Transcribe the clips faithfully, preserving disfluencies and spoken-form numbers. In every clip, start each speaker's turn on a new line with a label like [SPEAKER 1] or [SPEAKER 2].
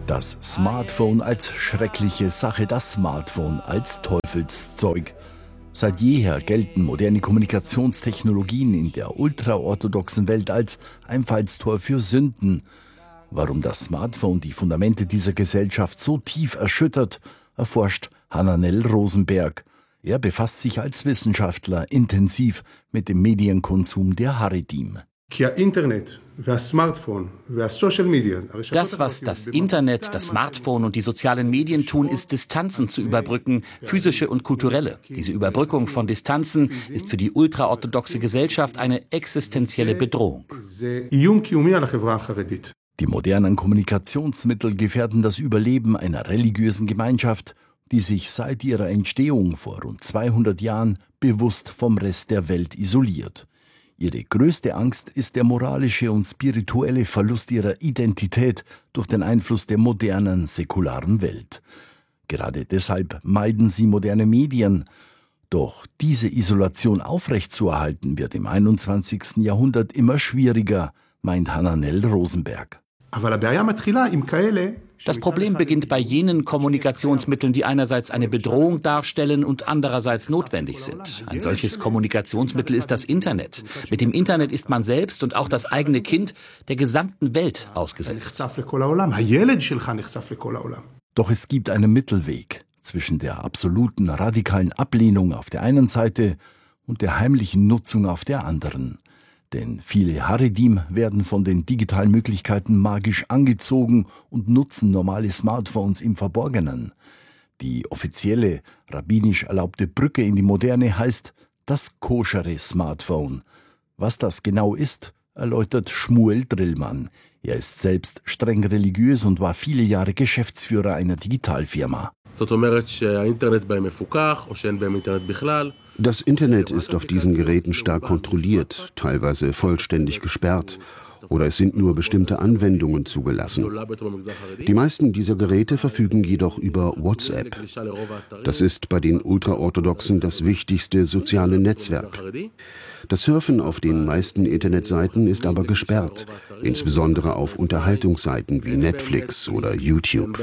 [SPEAKER 1] Das Smartphone als schreckliche Sache, das Smartphone als Teufelszeug. Seit jeher gelten moderne Kommunikationstechnologien in der ultraorthodoxen Welt als Einfallstor für Sünden. Warum das Smartphone die Fundamente dieser Gesellschaft so tief erschüttert, erforscht Hananel Rosenberg. Er befasst sich als Wissenschaftler intensiv mit dem Medienkonsum der Haredim.
[SPEAKER 2] Das, was das Internet, das Smartphone und die sozialen Medien tun, ist, Distanzen zu überbrücken, physische und kulturelle. Diese Überbrückung von Distanzen ist für die ultraorthodoxe Gesellschaft eine existenzielle Bedrohung.
[SPEAKER 1] Die modernen Kommunikationsmittel gefährden das Überleben einer religiösen Gemeinschaft, die sich seit ihrer Entstehung vor rund zweihundert Jahren bewusst vom Rest der Welt isoliert. Ihre größte Angst ist der moralische und spirituelle Verlust ihrer Identität durch den Einfluss der modernen, säkularen Welt. Gerade deshalb meiden sie moderne Medien. Doch diese Isolation aufrechtzuerhalten wird im einundzwanzigsten Jahrhundert immer schwieriger, meint Hananel Rosenberg.
[SPEAKER 2] Das Problem beginnt bei jenen Kommunikationsmitteln, die einerseits eine Bedrohung darstellen und andererseits notwendig sind. Ein solches Kommunikationsmittel ist das Internet. Mit dem Internet ist man selbst und auch das eigene Kind der gesamten Welt ausgesetzt.
[SPEAKER 1] Doch es gibt einen Mittelweg zwischen der absoluten radikalen Ablehnung auf der einen Seite und der heimlichen Nutzung auf der anderen. Denn viele Haredim werden von den digitalen Möglichkeiten magisch angezogen und nutzen normale Smartphones im Verborgenen. Die offizielle, rabbinisch erlaubte Brücke in die Moderne heißt das koschere Smartphone. Was das genau ist, erläutert Shmuel Drillmann. Er ist selbst streng religiös und war viele Jahre Geschäftsführer einer Digitalfirma.
[SPEAKER 3] Das Internet ist auf diesen Geräten stark kontrolliert, teilweise vollständig gesperrt, oder es sind nur bestimmte Anwendungen zugelassen. Die meisten dieser Geräte verfügen jedoch über WhatsApp. Das ist bei den Ultraorthodoxen das wichtigste soziale Netzwerk. Das Surfen auf den meisten Internetseiten ist aber gesperrt, insbesondere auf Unterhaltungsseiten wie Netflix oder YouTube.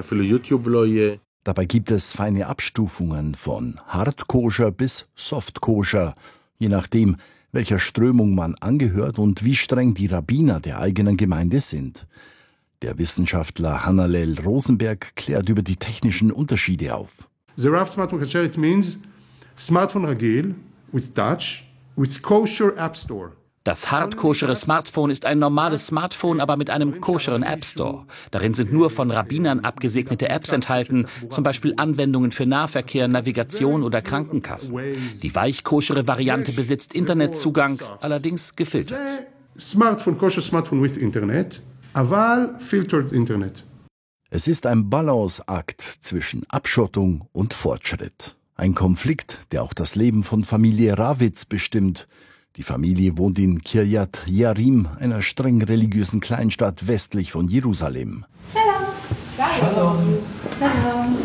[SPEAKER 1] Dabei gibt es feine Abstufungen von Hardkoscher bis Softkoscher, je nachdem, welcher Strömung man angehört und wie streng die Rabbiner der eigenen Gemeinde sind. Der Wissenschaftler Hananel Rosenberg klärt über die technischen Unterschiede auf.
[SPEAKER 2] The Rav Smartphone Kasher, it means Smartphone Ragil with touch with kosher App Store.
[SPEAKER 4] Das hardkoschere Smartphone ist ein normales Smartphone, aber mit einem koscheren App Store. Darin sind nur von Rabbinern abgesegnete Apps enthalten, zum Beispiel Anwendungen für Nahverkehr, Navigation oder Krankenkassen. Die weichkoschere Variante besitzt Internetzugang, allerdings gefiltert.
[SPEAKER 2] Smartphone, kosher Smartphone with Internet, aval filtered Internet.
[SPEAKER 1] Es ist ein Balanceakt zwischen Abschottung und Fortschritt. Ein Konflikt, der auch das Leben von Familie Ravitz bestimmt. Die Familie wohnt in Kiryat Jearim, einer streng religiösen Kleinstadt westlich von Jerusalem.
[SPEAKER 5] Shalom. Shalom.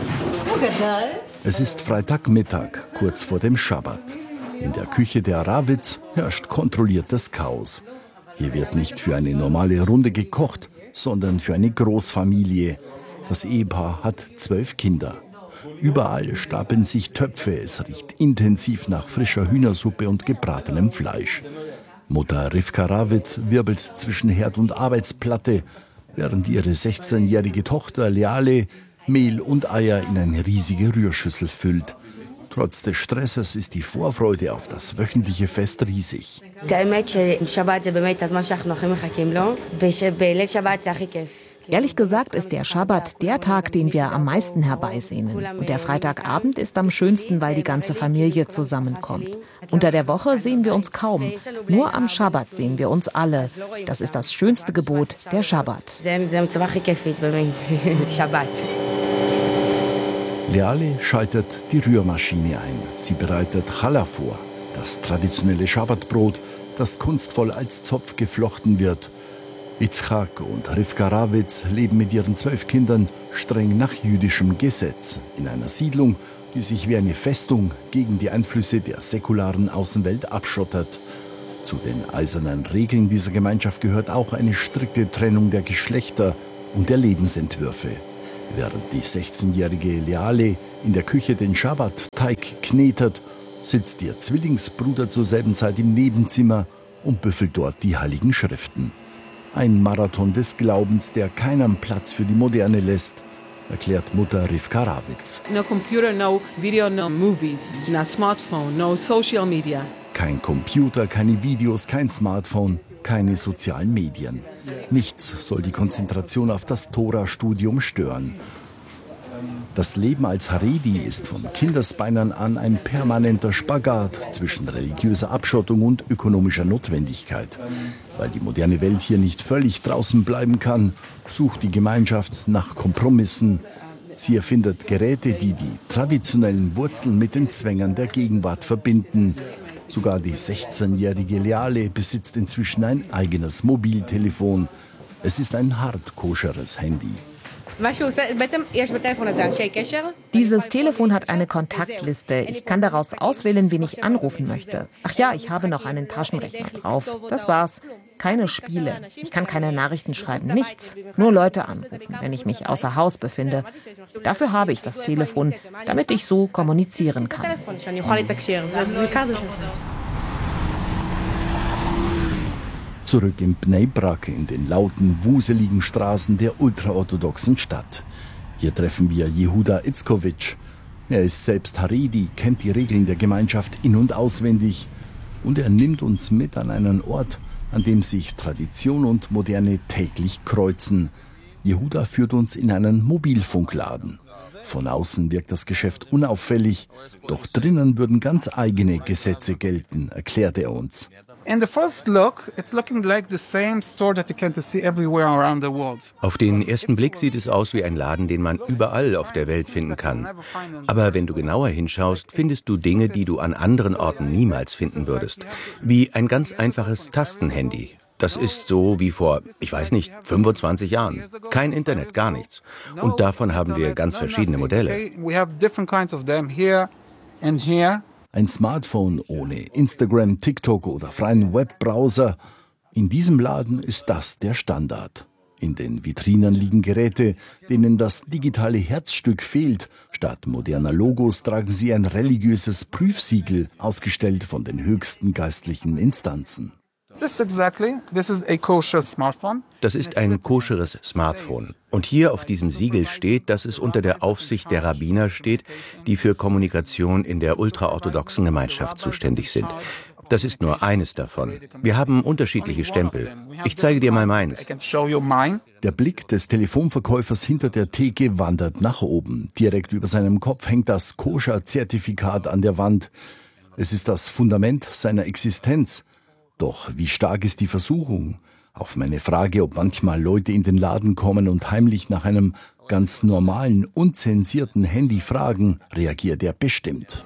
[SPEAKER 1] Es ist Freitagmittag, kurz vor dem Schabbat. In der Küche der Ravitz herrscht kontrolliertes Chaos. Hier wird nicht für eine normale Runde gekocht, sondern für eine Großfamilie. Das Ehepaar hat zwölf Kinder. Überall stapeln sich Töpfe, es riecht intensiv nach frischer Hühnersuppe und gebratenem Fleisch. Mutter Rivka Ravitz wirbelt zwischen Herd und Arbeitsplatte, während ihre sechzehnjährige Tochter Leale Mehl und Eier in eine riesige Rührschüssel füllt. Trotz des Stresses ist die Vorfreude auf das wöchentliche Fest riesig.
[SPEAKER 6] Ehrlich gesagt ist der Schabbat der Tag, den wir am meisten herbeisehnen. Und der Freitagabend ist am schönsten, weil die ganze Familie zusammenkommt. Unter der Woche sehen wir uns kaum. Nur am Schabbat sehen wir uns alle. Das ist das schönste Gebot, der Schabbat.
[SPEAKER 1] Leale schaltet die Rührmaschine ein. Sie bereitet Challah vor, das traditionelle Schabbatbrot, das kunstvoll als Zopf geflochten wird. Yitzchak und Rivka Ravitz leben mit ihren zwölf Kindern streng nach jüdischem Gesetz in einer Siedlung, die sich wie eine Festung gegen die Einflüsse der säkularen Außenwelt abschottet. Zu den eisernen Regeln dieser Gemeinschaft gehört auch eine strikte Trennung der Geschlechter. und der Lebensentwürfe. Während die sechzehnjährige Leale in der Küche den Schabbat-Teig knetet, sitzt ihr Zwillingsbruder zur selben Zeit im Nebenzimmer und büffelt dort die Heiligen Schriften. Ein Marathon des Glaubens, der keinen Platz für die Moderne lässt, erklärt Mutter Rivka Ravitz.
[SPEAKER 7] No computer, no video, no movies, no smartphone, no social media.
[SPEAKER 1] Kein Computer, keine Videos, kein Smartphone, keine sozialen Medien. Nichts soll die Konzentration auf das Tora-Studium stören. Das Leben als Haredi ist von Kindesbeinen an ein permanenter Spagat zwischen religiöser Abschottung und ökonomischer Notwendigkeit. Weil die moderne Welt hier nicht völlig draußen bleiben kann, sucht die Gemeinschaft nach Kompromissen. Sie erfindet Geräte, die die traditionellen Wurzeln mit den Zwängen der Gegenwart verbinden. Sogar die sechzehnjährige Leale besitzt inzwischen ein eigenes Mobiltelefon. Es ist ein hart koscheres Handy.
[SPEAKER 6] Dieses Telefon hat eine Kontaktliste. Ich kann daraus auswählen, wen ich anrufen möchte. Ach ja, ich habe noch einen Taschenrechner drauf. Das war's. Keine Spiele. Ich kann keine Nachrichten schreiben. Nichts. Nur Leute anrufen, wenn ich mich außer Haus befinde. Dafür habe ich das Telefon, damit ich so kommunizieren kann.
[SPEAKER 1] Zurück in Bnei Brak, in den lauten, wuseligen Straßen der ultraorthodoxen Stadt. Hier treffen wir Jehuda Itzkowitsch. Er ist selbst Haredi, kennt die Regeln der Gemeinschaft in- und auswendig. Und er nimmt uns mit an einen Ort, an dem sich Tradition und Moderne täglich kreuzen. Jehuda führt uns in einen Mobilfunkladen. Von außen wirkt das Geschäft unauffällig, doch drinnen würden ganz eigene Gesetze gelten, erklärt er uns.
[SPEAKER 8] Auf den ersten Blick sieht es aus wie ein Laden, den man überall auf der Welt finden kann. Aber wenn du genauer hinschaust, findest du Dinge, die du an anderen Orten niemals finden würdest. Wie ein ganz einfaches Tastenhandy. Das ist so wie vor, ich weiß nicht, fünfundzwanzig Jahren. Kein Internet, gar nichts. Und davon haben wir ganz verschiedene Modelle.
[SPEAKER 1] Ein Smartphone ohne Instagram, TikTok oder freien Webbrowser. In diesem Laden ist das der Standard. In den Vitrinen liegen Geräte, denen das digitale Herzstück fehlt. Statt moderner Logos tragen sie ein religiöses Prüfsiegel, ausgestellt von den höchsten geistlichen Instanzen.
[SPEAKER 8] Das ist ein koscheres Smartphone. Und hier auf diesem Siegel steht, dass es unter der Aufsicht der Rabbiner steht, die für Kommunikation in der ultraorthodoxen Gemeinschaft zuständig sind. Das ist nur eines davon. Wir haben unterschiedliche Stempel. Ich zeige dir mal meins.
[SPEAKER 1] Der Blick des Telefonverkäufers hinter der Theke wandert nach oben. Direkt über seinem Kopf hängt das Koscher-Zertifikat an der Wand. Es ist das Fundament seiner Existenz. Doch wie stark ist die Versuchung? Auf meine Frage, ob manchmal Leute in den Laden kommen und heimlich nach einem ganz normalen, unzensierten Handy fragen, reagiert er bestimmt.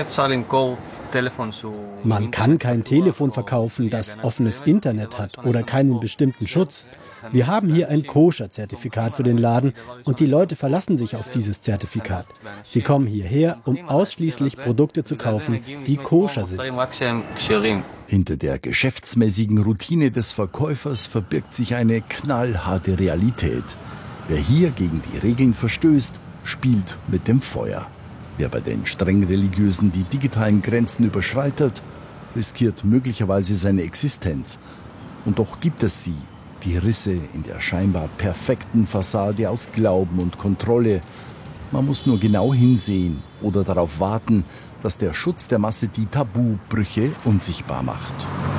[SPEAKER 9] Man kann kein Telefon verkaufen, das offenes Internet hat oder keinen bestimmten Schutz. Wir haben hier ein Koscher-Zertifikat für den Laden und die Leute verlassen sich auf dieses Zertifikat. Sie kommen hierher, um ausschließlich Produkte zu kaufen, die koscher sind.
[SPEAKER 1] Hinter der geschäftsmäßigen Routine des Verkäufers verbirgt sich eine knallharte Realität. Wer hier gegen die Regeln verstößt, spielt mit dem Feuer. Wer bei den streng Religiösen die digitalen Grenzen überschreitet, riskiert möglicherweise seine Existenz. Und doch gibt es sie, die Risse in der scheinbar perfekten Fassade aus Glauben und Kontrolle. Man muss nur genau hinsehen oder darauf warten, dass der Schutz der Masse die Tabubrüche unsichtbar macht.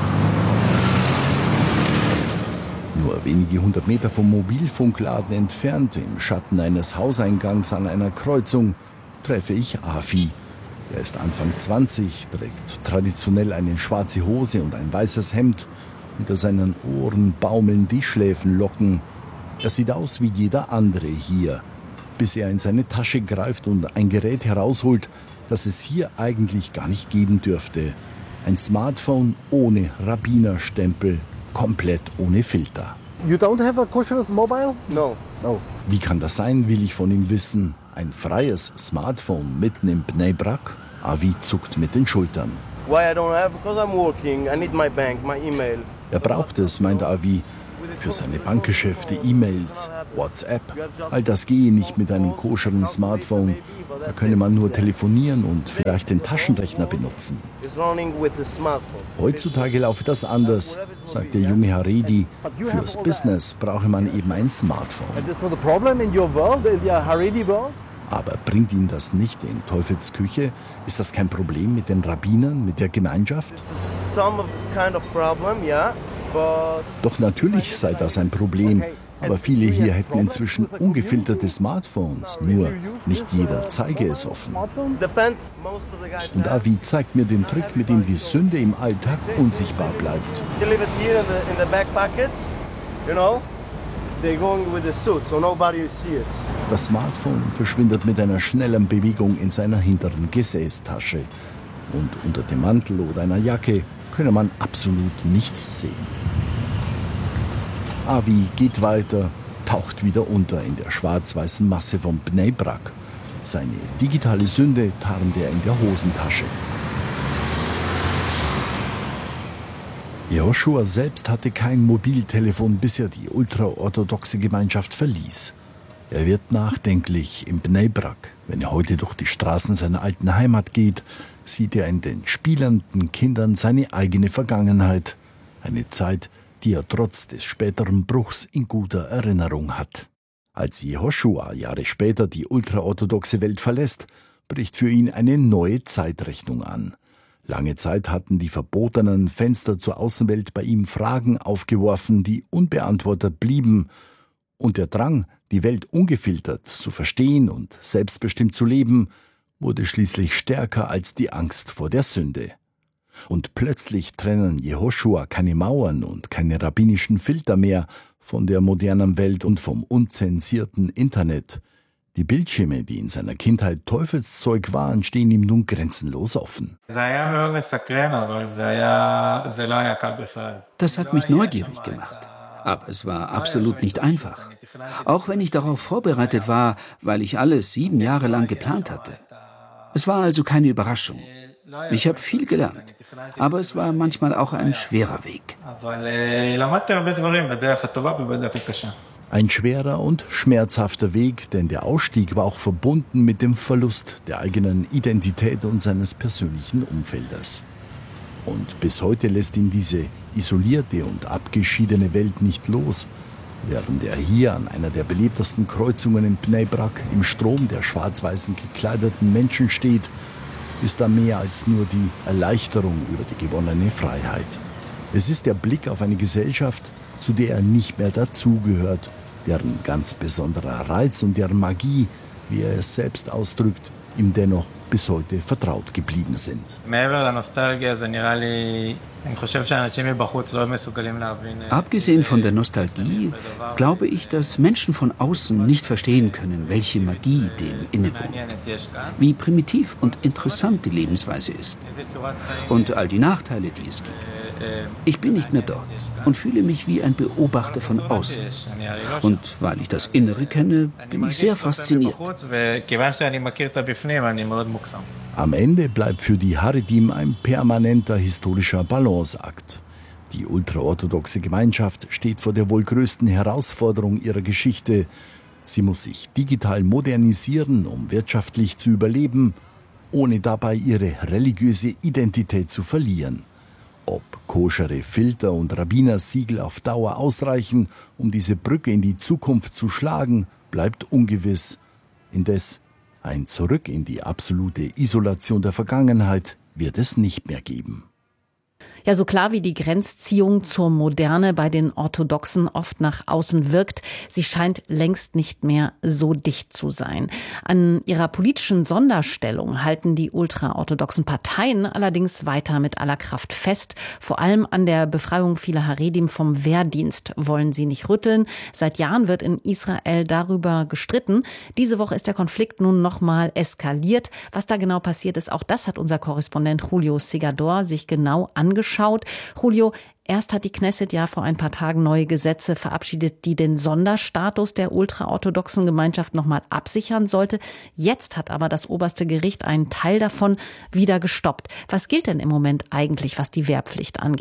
[SPEAKER 1] Nur wenige hundert Meter vom Mobilfunkladen entfernt, im Schatten eines Hauseingangs an einer Kreuzung, treffe ich Afi. Er ist Anfang zwanzig, trägt traditionell eine schwarze Hose und ein weißes Hemd. Hinter seinen Ohren baumeln die Schläfenlocken. Er sieht aus wie jeder andere hier, bis er in seine Tasche greift und ein Gerät herausholt, das es hier eigentlich gar nicht geben dürfte. Ein Smartphone ohne Rabbinerstempel, komplett ohne Filter.
[SPEAKER 10] You don't have a kosher mobile?
[SPEAKER 1] No. No. Wie kann das sein, will ich von ihm wissen. Ein freies Smartphone mitten in Bnei Brak? Avi zuckt mit den Schultern.
[SPEAKER 11] Why I don't have? Because I'm working. I need my bank, my email.
[SPEAKER 1] Er braucht es, meint Avi, Für seine Bankgeschäfte, E-Mails, WhatsApp, all das gehe nicht mit einem koscheren Smartphone. Da könne man nur telefonieren und vielleicht den Taschenrechner benutzen. Heutzutage laufe das anders, sagt der junge Haredi. Fürs Business brauche man eben ein Smartphone. Aber bringt ihn das nicht in Teufels Küche? Ist das kein Problem mit den Rabbinern, mit der Gemeinschaft? Doch natürlich sei das ein Problem. Aber viele hier hätten inzwischen ungefilterte Smartphones. Nur nicht jeder zeige es offen. Und Avi zeigt mir den Trick, mit dem die Sünde im Alltag unsichtbar bleibt. Das Smartphone verschwindet mit einer schnellen Bewegung in seiner hinteren Gesäßtasche. Und unter dem Mantel oder einer Jacke könne man absolut nichts sehen. Avi geht weiter, taucht wieder unter in der schwarz-weißen Masse von Bnei Brak. Seine digitale Sünde tarnt er in der Hosentasche. Jehoshua selbst hatte kein Mobiltelefon, bis er die ultraorthodoxe Gemeinschaft verließ. Er wird nachdenklich im Bnei Brak. Wenn er heute durch die Straßen seiner alten Heimat geht, sieht er in den spielenden Kindern seine eigene Vergangenheit. Eine Zeit, die er trotz des späteren Bruchs in guter Erinnerung hat. Als Jehoshua Jahre später die ultraorthodoxe Welt verlässt, bricht für ihn eine neue Zeitrechnung an. Lange Zeit hatten die verbotenen Fenster zur Außenwelt bei ihm Fragen aufgeworfen, die unbeantwortet blieben. Und der Drang, die Welt ungefiltert zu verstehen und selbstbestimmt zu leben, wurde schließlich stärker als die Angst vor der Sünde. Und plötzlich trennen Jehoshua keine Mauern und keine rabbinischen Filter mehr von der modernen Welt und vom unzensierten Internet. Die Bildschirme, die in seiner Kindheit Teufelszeug waren, stehen ihm nun grenzenlos offen.
[SPEAKER 11] Das hat mich neugierig gemacht. Aber es war absolut nicht einfach. Auch wenn ich darauf vorbereitet war, weil ich alles sieben Jahre lang geplant hatte. Es war also keine Überraschung. Ich habe viel gelernt, aber es war manchmal auch ein schwerer Weg.
[SPEAKER 1] Ein schwerer und schmerzhafter Weg, denn der Ausstieg war auch verbunden mit dem Verlust der eigenen Identität und seines persönlichen Umfeldes. Und bis heute lässt ihn diese isolierte und abgeschiedene Welt nicht los, während er hier an einer der belebtesten Kreuzungen in Bnei Brak im Strom der schwarz-weißen gekleideten Menschen steht, ist da mehr als nur die Erleichterung über die gewonnene Freiheit. Es ist der Blick auf eine Gesellschaft, zu der er nicht mehr dazugehört, deren ganz besonderer Reiz und deren Magie, wie er es selbst ausdrückt, ihm dennoch bis heute vertraut geblieben sind.
[SPEAKER 11] Abgesehen von der Nostalgie glaube ich, dass Menschen von außen nicht verstehen können, welche Magie dem innewohnt, wie primitiv und interessant die Lebensweise ist und all die Nachteile, die es gibt. Ich bin nicht mehr dort und fühle mich wie ein Beobachter von außen. Und weil ich das Innere kenne, bin ich sehr fasziniert.
[SPEAKER 1] Am Ende bleibt für die Haredim ein permanenter historischer Balanceakt. Die ultraorthodoxe Gemeinschaft steht vor der wohl größten Herausforderung ihrer Geschichte. Sie muss sich digital modernisieren, um wirtschaftlich zu überleben, ohne dabei ihre religiöse Identität zu verlieren. Ob koschere Filter und Rabbinersiegel auf Dauer ausreichen, um diese Brücke in die Zukunft zu schlagen, bleibt ungewiss. Indes ein Zurück in die absolute Isolation der Vergangenheit wird es nicht mehr geben.
[SPEAKER 6] Ja, so klar wie die Grenzziehung zur Moderne bei den Orthodoxen oft nach außen wirkt, sie scheint längst nicht mehr so dicht zu sein. An ihrer politischen Sonderstellung halten die ultraorthodoxen Parteien allerdings weiter mit aller Kraft fest. Vor allem an der Befreiung vieler Haredim vom Wehrdienst wollen sie nicht rütteln. Seit Jahren wird in Israel darüber gestritten. Diese Woche ist der Konflikt nun nochmal eskaliert. Was da genau passiert ist, auch das hat unser Korrespondent Julio Segador sich genau angeschaut. Julio, erst hat die Knesset ja vor ein paar Tagen neue Gesetze verabschiedet, die den Sonderstatus der ultraorthodoxen Gemeinschaft nochmal absichern sollte. Jetzt hat aber das oberste Gericht einen Teil davon wieder gestoppt. Was gilt denn im Moment eigentlich, was die Wehrpflicht angeht?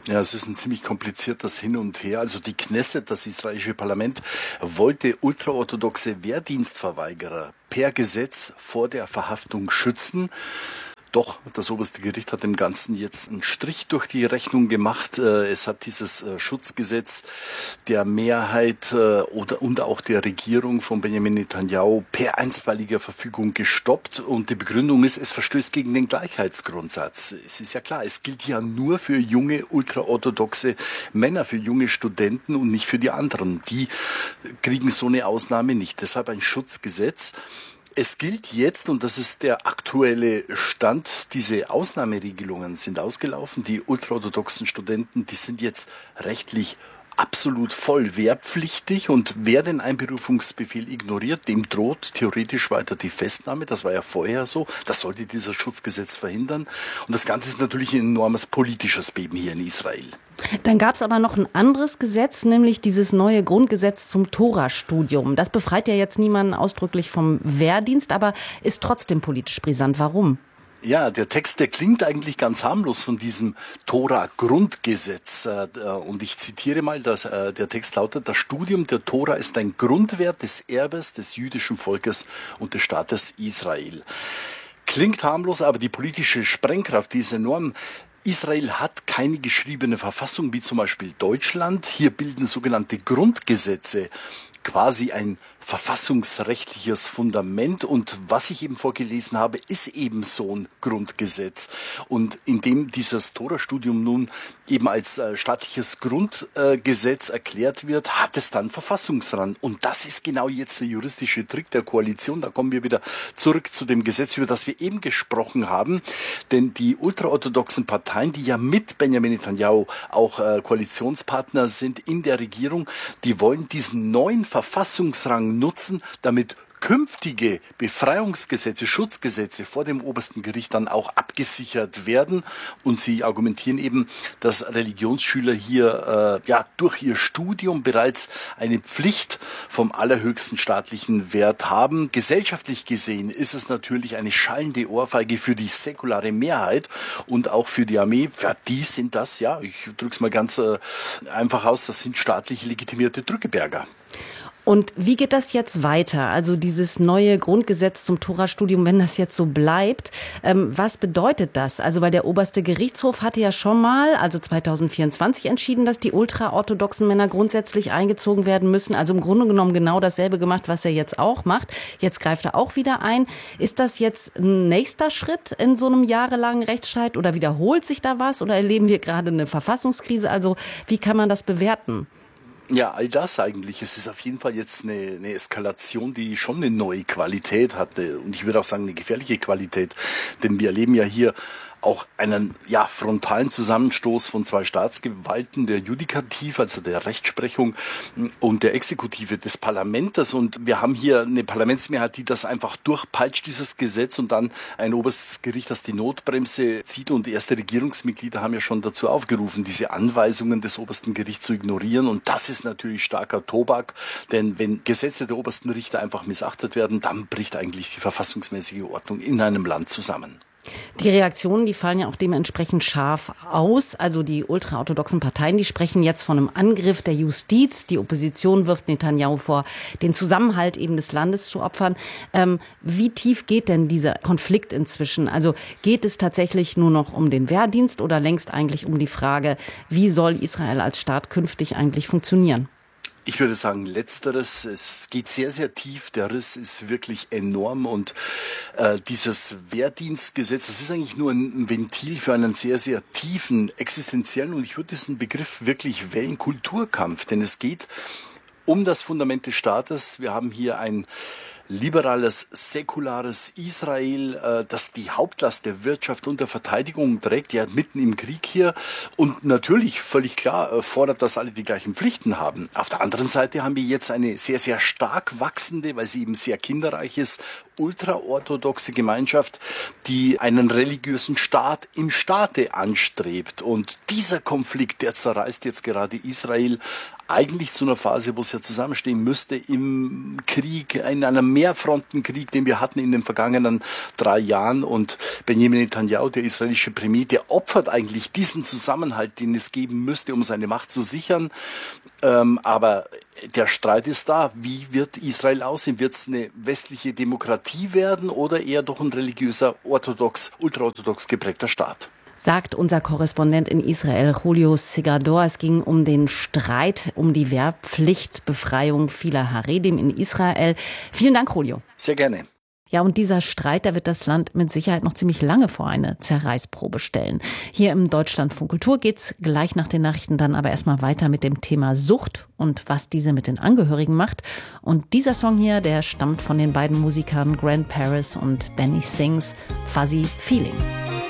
[SPEAKER 1] Ja, es ist ein ziemlich kompliziertes Hin und Her. Also die Knesset, das israelische Parlament, wollte ultraorthodoxe Wehrdienstverweigerer per Gesetz vor der Verhaftung schützen. Doch, das oberste Gericht hat dem Ganzen jetzt einen Strich durch die Rechnung gemacht. Es hat dieses Schutzgesetz der Mehrheit oder und auch der Regierung von Benjamin Netanyahu per einstweiliger Verfügung gestoppt. Und die Begründung ist, es verstößt gegen den Gleichheitsgrundsatz. Es ist ja klar, es gilt ja nur für junge ultraorthodoxe Männer, für junge Studenten und nicht für die anderen. Die kriegen so eine Ausnahme nicht. Deshalb ein Schutzgesetz. Es gilt jetzt, und das ist der aktuelle Stand, diese Ausnahmeregelungen sind ausgelaufen. Die ultraorthodoxen Studenten, die sind jetzt rechtlich absolut voll wehrpflichtig, und wer den Einberufungsbefehl ignoriert, dem droht theoretisch weiter die Festnahme. Das war ja vorher so. Das sollte dieses Schutzgesetz verhindern. Und das Ganze ist natürlich ein enormes politisches Beben hier in Israel.
[SPEAKER 12] Dann gab es aber noch ein anderes Gesetz, nämlich dieses neue Grundgesetz zum Tora-Studium. Das befreit ja jetzt niemanden ausdrücklich vom Wehrdienst, aber ist trotzdem politisch brisant. Warum?
[SPEAKER 1] Ja, der Text, der klingt eigentlich ganz harmlos von diesem Tora-Grundgesetz. Und ich zitiere mal, dass, der Text lautet: Das Studium der Tora ist ein Grundwert des Erbes des jüdischen Volkes und des Staates Israel. Klingt harmlos, aber die politische Sprengkraft, die ist enorm. Israel hat keine geschriebene Verfassung wie zum Beispiel Deutschland. Hier bilden sogenannte Grundgesetze quasi ein verfassungsrechtliches Fundament, und was ich eben vorgelesen habe, ist eben so ein Grundgesetz. Und indem dieses Tora-Studium nun eben als äh, staatliches Grundgesetz äh, erklärt wird, hat es dann Verfassungsrang. Und das ist genau jetzt der juristische Trick der Koalition. Da kommen wir wieder zurück zu dem Gesetz, über das wir eben gesprochen haben. Denn die ultraorthodoxen Parteien, die ja mit Benjamin Netanyahu auch äh, Koalitionspartner sind in der Regierung, die wollen diesen neuen Verfassungsrang nutzen, damit künftige Befreiungsgesetze, Schutzgesetze vor dem obersten Gericht dann auch abgesichert werden. Und sie argumentieren eben, dass Religionsschüler hier äh, ja durch ihr Studium bereits eine Pflicht vom allerhöchsten staatlichen Wert haben. Gesellschaftlich gesehen ist es natürlich eine schallende Ohrfeige für die säkulare Mehrheit und auch für die Armee. Ja, die sind das, ja, ich drücke es mal ganz äh, einfach aus, das sind staatlich legitimierte Drückeberger.
[SPEAKER 12] Und wie geht das jetzt weiter? Also dieses neue Grundgesetz zum Tora-Studium, wenn das jetzt so bleibt, ähm, was bedeutet das? Also weil der oberste Gerichtshof hatte ja schon mal, also zwanzig vierundzwanzig, entschieden, dass die ultraorthodoxen Männer grundsätzlich eingezogen werden müssen. Also im Grunde genommen genau dasselbe gemacht, was er jetzt auch macht. Jetzt greift er auch wieder ein. Ist das jetzt ein nächster Schritt in so einem jahrelangen Rechtsstreit, oder wiederholt sich da was, oder erleben wir gerade eine Verfassungskrise? Also wie kann man das bewerten?
[SPEAKER 1] Ja, all das eigentlich. Es ist auf jeden Fall jetzt eine, eine Eskalation, die schon eine neue Qualität hatte. Und ich würde auch sagen, eine gefährliche Qualität. Denn wir erleben ja hier auch einen ja frontalen Zusammenstoß von zwei Staatsgewalten, der Judikative, also der Rechtsprechung, und der Exekutive des Parlaments. Und wir haben hier eine Parlamentsmehrheit, die das einfach durchpeitscht, dieses Gesetz, und dann ein oberstes Gericht, das die Notbremse zieht. Und erste Regierungsmitglieder haben ja schon dazu aufgerufen, diese Anweisungen des obersten Gerichts zu ignorieren. Und das ist natürlich starker Tobak, denn wenn Gesetze der obersten Richter einfach missachtet werden, dann bricht eigentlich die verfassungsmäßige Ordnung in einem Land zusammen.
[SPEAKER 12] Die Reaktionen, die fallen ja auch dementsprechend scharf aus. Also die ultraorthodoxen Parteien, die sprechen jetzt von einem Angriff der Justiz. Die Opposition wirft Netanyahu vor, den Zusammenhalt eben des Landes zu opfern. Ähm, wie tief geht denn dieser Konflikt inzwischen? Also geht es tatsächlich nur noch um den Wehrdienst oder längst eigentlich um die Frage, wie soll Israel als Staat künftig eigentlich funktionieren?
[SPEAKER 1] Ich würde sagen, letzteres. Es geht sehr, sehr tief. Der Riss ist wirklich enorm. Und äh, dieses Wehrdienstgesetz, das ist eigentlich nur ein Ventil für einen sehr, sehr tiefen, existenziellen, und ich würde diesen Begriff wirklich wählen, Kulturkampf. Denn es geht um das Fundament des Staates. Wir haben hier ein liberales, säkulares Israel, äh, das die Hauptlast der Wirtschaft und der Verteidigung trägt, ja mitten im Krieg hier. Und natürlich, völlig klar, äh, fordert, dass alle die gleichen Pflichten haben. Auf der anderen Seite haben wir jetzt eine sehr, sehr stark wachsende, weil sie eben sehr kinderreich ist, ultraorthodoxe Gemeinschaft, die einen religiösen Staat im Staate anstrebt. Und dieser Konflikt, der zerreißt jetzt gerade Israel
[SPEAKER 13] eigentlich zu einer Phase, wo es ja zusammenstehen müsste im Krieg, in einem Mehrfrontenkrieg, den wir hatten in den vergangenen drei Jahren. Und Benjamin Netanyahu, der israelische Premier, der opfert eigentlich diesen Zusammenhalt, den es geben müsste, um seine Macht zu sichern. Ähm, aber der Streit ist da. Wie wird Israel aussehen? Wird es eine westliche Demokratie werden oder eher doch ein religiöser, orthodox, ultraorthodox geprägter Staat?
[SPEAKER 12] Sagt unser Korrespondent in Israel, Julio Segador. Es ging um den Streit um die Wehrpflichtbefreiung vieler Haredim in Israel. Vielen Dank, Julio.
[SPEAKER 13] Sehr gerne.
[SPEAKER 12] Ja, und dieser Streit, der wird das Land mit Sicherheit noch ziemlich lange vor eine Zerreißprobe stellen. Hier im Deutschlandfunk Kultur geht's gleich nach den Nachrichten dann aber erstmal weiter mit dem Thema Sucht und was diese mit den Angehörigen macht. Und dieser Song hier, der stammt von den beiden Musikern Grant Paris und Benny Sings, Fuzzy Feeling.